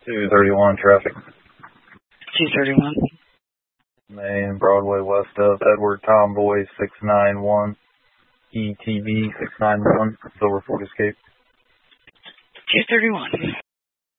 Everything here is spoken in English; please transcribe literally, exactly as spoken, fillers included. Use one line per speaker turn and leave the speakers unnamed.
two thirty-one traffic.
two thirty-one.
Main Broadway west of Edward Tomboy six nine one. E T B six nine one. Silver Ford Escape.
two thirty-one.